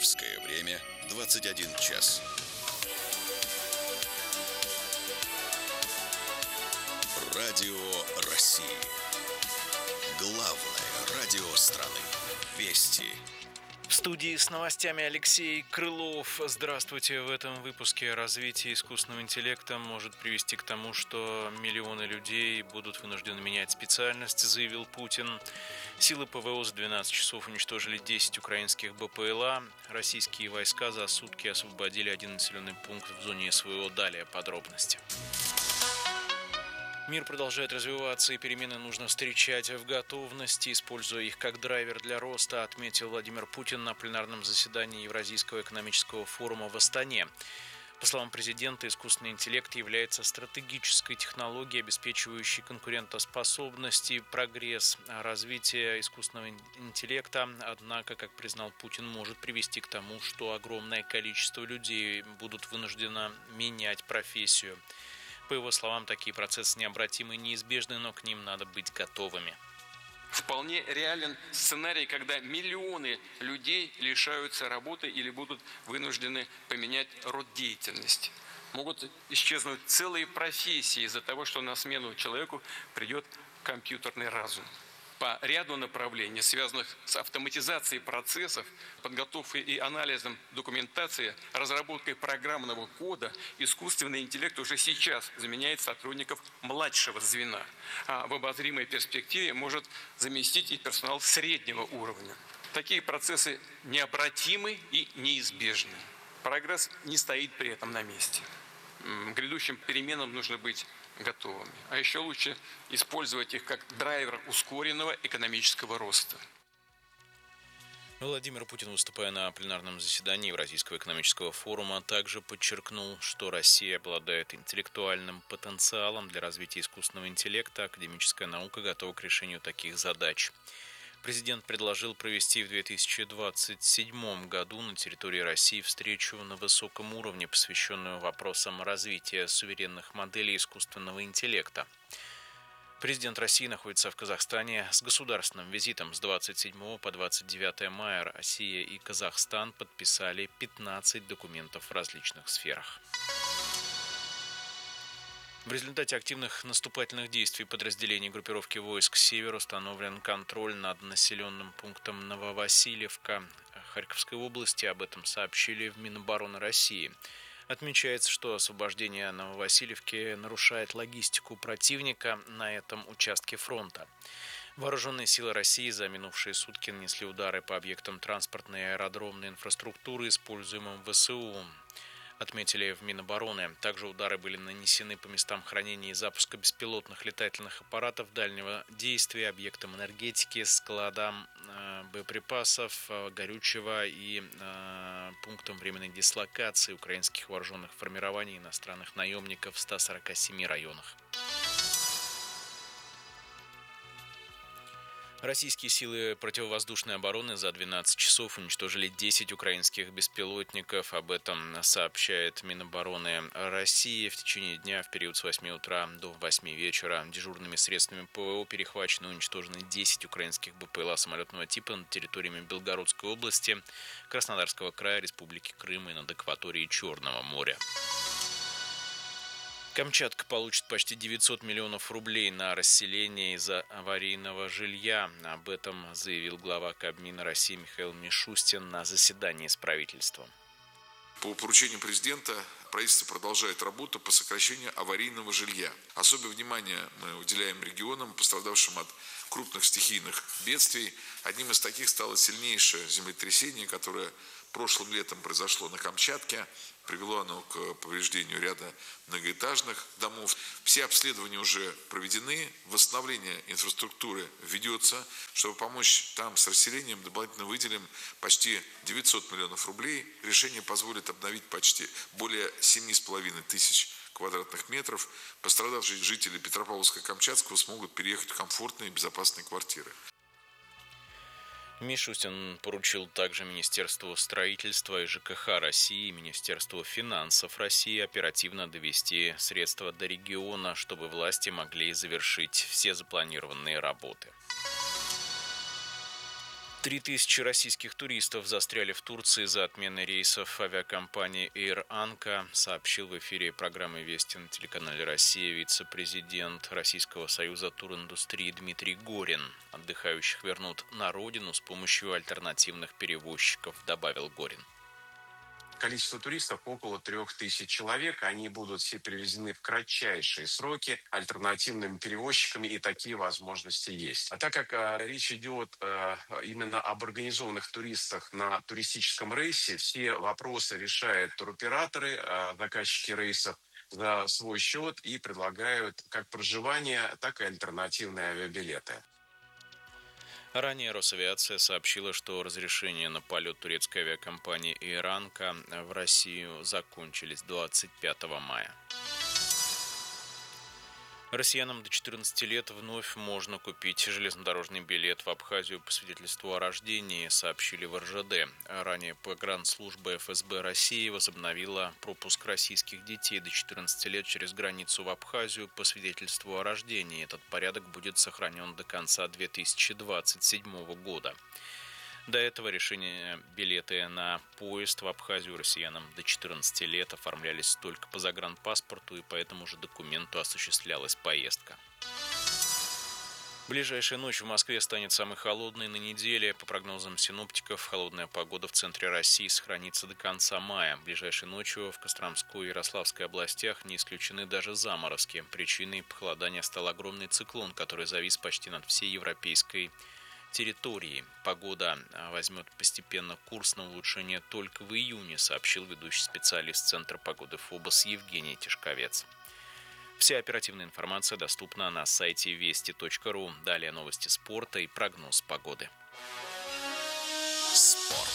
Московское время 21 час. Радио России. Главное радио страны. Вести. В студии с новостями Алексей Крылов. Здравствуйте. В этом выпуске развитие искусственного интеллекта может привести к тому, что миллионы людей будут вынуждены менять специальность, заявил Путин. Силы ПВО за 12 часов уничтожили 10 украинских БПЛА. Российские войска за сутки освободили один населенный пункт в зоне СВО. Далее подробности. Мир продолжает развиваться, и перемены нужно встречать в готовности, используя их как драйвер для роста, отметил Владимир Путин на пленарном заседании Евразийского экономического форума в Астане. По словам президента, искусственный интеллект является стратегической технологией, обеспечивающей конкурентоспособность и прогресс. Развитие искусственного интеллекта, однако, как признал Путин, может привести к тому, что огромное количество людей будут вынуждены менять профессию. По его словам, такие процессы необратимы и неизбежны, но к ним надо быть готовыми. Вполне реален сценарий, когда миллионы людей лишаются работы или будут вынуждены поменять род деятельности. Могут исчезнуть целые профессии из-за того, что на смену человеку придет компьютерный разум. По ряду направлений, связанных с автоматизацией процессов, подготовкой и анализом документации, разработкой программного кода, искусственный интеллект уже сейчас заменяет сотрудников младшего звена, а в обозримой перспективе может заместить и персонал среднего уровня. Такие процессы необратимы и неизбежны. Прогресс не стоит при этом на месте. К грядущим переменам нужно быть готовыми. А еще лучше использовать их как драйвер ускоренного экономического роста. Владимир Путин, выступая на пленарном заседании Евразийского экономического форума, также подчеркнул, что Россия обладает интеллектуальным потенциалом для развития искусственного интеллекта, академическая наука готова к решению таких задач. Президент предложил провести в 2027 году на территории России встречу на высоком уровне, посвященную вопросам развития суверенных моделей искусственного интеллекта. Президент России находится в Казахстане с государственным визитом. С 27 по 29 мая Россия и Казахстан подписали 15 документов в различных сферах. В результате активных наступательных действий подразделений группировки войск «Север» установлен контроль над населенным пунктом Нововасильевка Харьковской области. Об этом сообщили в Минобороны России. Отмечается, что освобождение Нововасильевки нарушает логистику противника на этом участке фронта. Вооруженные силы России за минувшие сутки нанесли удары по объектам транспортной и аэродромной инфраструктуры, используемым ВСУ. Отметили в Минобороны. Также удары были нанесены по местам хранения и запуска беспилотных летательных аппаратов дальнего действия, объектам энергетики, складам боеприпасов, горючего и пунктам временной дислокации украинских вооруженных формирований и иностранных наемников в 147 районах. Российские силы противовоздушной обороны за 12 часов уничтожили 10 украинских беспилотников. Об этом сообщает Минобороны России. В течение дня, в период с 8 утра до 8 вечера, дежурными средствами ПВО перехвачены и уничтожены 10 украинских БПЛА самолетного типа над территориями Белгородской области, Краснодарского края, Республики Крым и над акваторией Черного моря. Камчатка получит почти 900 миллионов рублей на расселение из-за аварийного жилья. Об этом заявил глава Кабмина России Михаил Мишустин на заседании с правительством. По поручению президента правительство продолжает работу по сокращению аварийного жилья. Особое внимание мы уделяем регионам, пострадавшим от крупных стихийных бедствий. Одним из таких стало сильнейшее землетрясение, которое прошлым летом произошло на Камчатке. Привело оно к повреждению ряда многоэтажных домов. Все обследования уже проведены, восстановление инфраструктуры ведется. Чтобы помочь там с расселением, дополнительно выделим почти 900 миллионов рублей. Решение позволит обновить почти более 7,5 тысяч квадратных метров. Пострадавшие жители Петропавловска-Камчатского смогут переехать в комфортные и безопасные квартиры. Мишустин поручил также Министерству строительства и ЖКХ России и Министерству финансов России оперативно довести средства до региона, чтобы власти могли завершить все запланированные работы. 3000 российских туристов застряли в Турции из-за отмены рейсов авиакомпании Air Anka, сообщил в эфире программы «Вести» на телеканале «Россия» вице-президент Российского союза туриндустрии Дмитрий Горин. Отдыхающих вернут на родину с помощью альтернативных перевозчиков, добавил Горин. Количество туристов около 3000 человек. Они будут все перевезены в кратчайшие сроки альтернативными перевозчиками, и такие возможности есть. А так как речь идет именно об организованных туристах на туристическом рейсе, все вопросы решают туроператоры, заказчики рейсов за свой счет и предлагают как проживание, так и альтернативные авиабилеты. Ранее Росавиация сообщила, что разрешения на полет турецкой авиакомпании Air Anka в Россию закончились 25 мая. Россиянам до 14 лет вновь можно купить железнодорожный билет в Абхазию по свидетельству о рождении, сообщили в РЖД. Ранее погранслужба ФСБ России возобновила пропуск российских детей до 14 лет через границу в Абхазию по свидетельству о рождении. Этот порядок будет сохранен до конца 2027 года. До этого решения билеты на поезд в Абхазию россиянам до 14 лет оформлялись только по загранпаспорту, и по этому же документу осуществлялась поездка. Ближайшая ночь в Москве станет самой холодной на неделе. По прогнозам синоптиков, холодная погода в центре России сохранится до конца мая. Ближайшей ночью в Костромской и Ярославской областях не исключены даже заморозки. Причиной похолодания стал огромный циклон, который завис почти над всей европейской территории. Погода возьмет постепенно курс на улучшение только в июне, сообщил ведущий специалист Центра погоды ФОБОС Евгений Тишковец. Вся оперативная информация доступна на сайте вести.ру. Далее новости спорта и прогноз погоды. Спорт.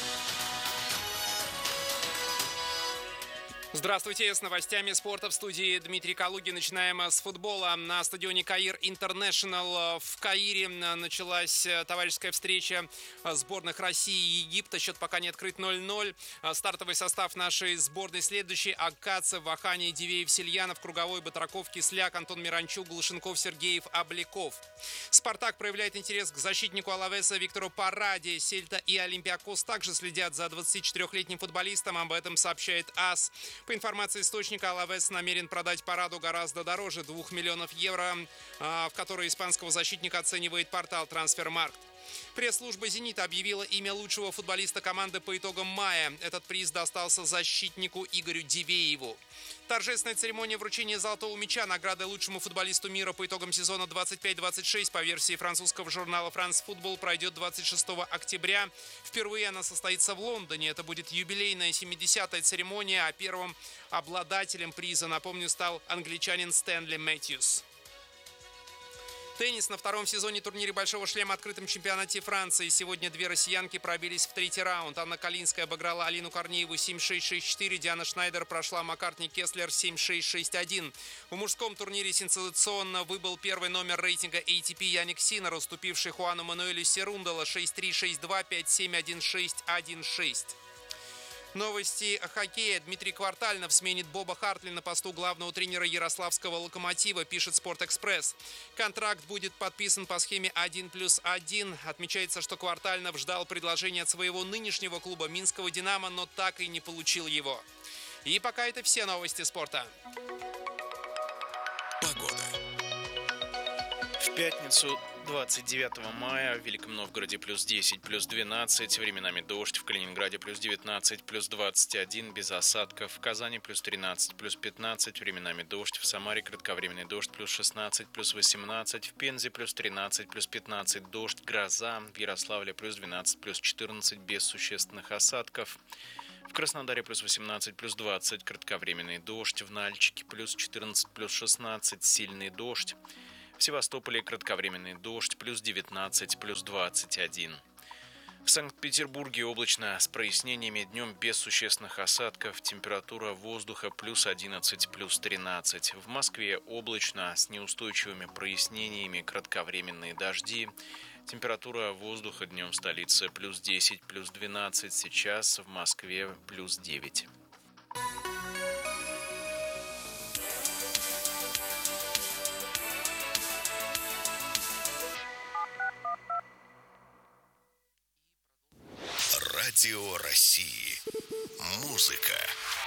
Здравствуйте, с новостями спорта в студии Дмитрий Калугин. Начинаем с футбола. На стадионе Каир Интернешнл в Каире началась товарищеская встреча сборных России и Египта. Счет пока не открыт, 0-0. Стартовый состав нашей сборной следующий: Акацев, Вахани, Дивеев, Сельянов, Круговой, Батраков, Кисляк, Антон Миранчук, Глушенков, Сергеев, Обликов. Спартак проявляет интерес к защитнику Алавеса Виктору Параде. Сельта и Олимпиакос также следят за 24-летним футболистом. Об этом сообщает АС. По информации источника, Алавес намерен продать Параду гораздо дороже 2 миллионов евро, в которые испанского защитника оценивает портал Трансфермаркт. Пресс-служба «Зенита» объявила имя лучшего футболиста команды по итогам мая. Этот приз достался защитнику Игорю Дивееву. Торжественная церемония вручения «Золотого мяча», награды лучшему футболисту мира по итогам сезона 25-26 по версии французского журнала «France Football» пройдет 26 октября. Впервые она состоится в Лондоне. Это будет юбилейная 70-я церемония, а первым обладателем приза, напомню, стал англичанин Стэнли Мэтьюс. Теннис. На втором сезоне турнире «Большого шлема» в открытом чемпионате Франции. Сегодня две россиянки пробились в третий раунд. Анна Калинская обыграла Алину Корнееву 7-6-6-4. Диана Шнайдер прошла Маккартни Кеслер 7-6-6-1. В мужском турнире сенсационно выбыл первый номер рейтинга ATP Яник Синер, уступивший Хуану Мануэлю Серундала 6-3, 6-2, 5-7, 1-6, 1-6. Новости хоккея. Дмитрий Квартальнов сменит Боба Хартли на посту главного тренера ярославского «Локомотива», пишет «Спортэкспресс». Контракт будет подписан по схеме 1+1. Отмечается, что Квартальнов ждал предложения от своего нынешнего клуба Минского «Динамо», но так и не получил его. И пока это все новости спорта. Погода. В пятницу 29 мая в Великом Новгороде плюс 10, плюс 12, временами дождь, в Калининграде плюс 19, плюс 21, без осадков, в Казани плюс 13, плюс 15, временами дождь, в Самаре кратковременный дождь, плюс 16, плюс 18, в Пензе плюс 13, плюс 15, дождь, гроза, в Ярославле плюс 12, плюс 14, без существенных осадков. В Краснодаре плюс 18, плюс 20, кратковременный дождь, в Нальчике плюс 14, плюс 16, сильный дождь. В Севастополе кратковременный дождь, плюс 19, плюс 21. В Санкт-Петербурге облачно с прояснениями, днем без существенных осадков, температура воздуха плюс 11, плюс 13. В Москве облачно с неустойчивыми прояснениями, кратковременные дожди. Температура воздуха днем в столице плюс 10, плюс 12, сейчас в Москве плюс 9. Радио России. Музыка,